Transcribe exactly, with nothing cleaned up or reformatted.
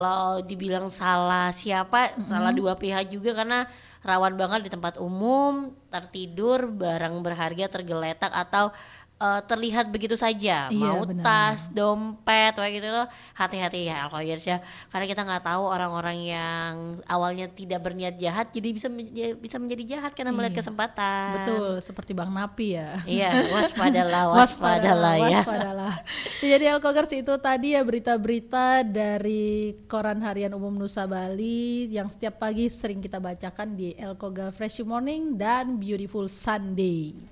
Kalau dibilang salah siapa, Mm-mm. salah dua pihak juga karena rawan banget di tempat umum, tertidur, barang berharga tergeletak atau uh, terlihat begitu saja. Iya Mau benar. tas, dompet, kayak gitu tuh hati-hati ya alkoholics ya. Karena kita nggak tahu orang-orang yang awalnya tidak berniat jahat jadi bisa menj- bisa menjadi jahat karena melihat Iya. kesempatan. Betul, seperti Bang Napi ya. Iya, waspadalah, Waspadalah, waspadalah ya. waspadalah. Jadi Alkogers itu tadi ya berita-berita dari Koran Harian Umum Nusa Bali yang setiap pagi sering kita bacakan di Elkoga Fresh Morning dan Beautiful Sunday.